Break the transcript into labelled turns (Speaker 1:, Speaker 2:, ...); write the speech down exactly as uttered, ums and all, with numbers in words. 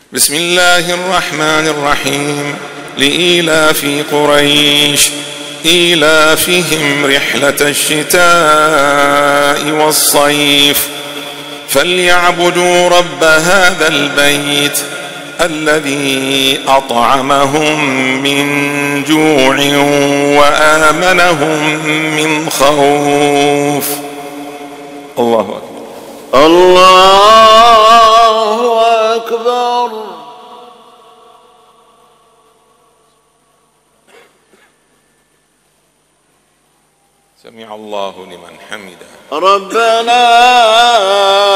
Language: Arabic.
Speaker 1: بسم الله الرحمن الرحيم. لإيلاف قريش إيلافهم رحلة الشتاء والصيف فليعبدوا رب هذا البيت الذي أطعمهم من جوع وآمنهم من خوف. الله أكبر.
Speaker 2: الله أكبر.
Speaker 1: سمع الله لمن حمده.
Speaker 2: ربنا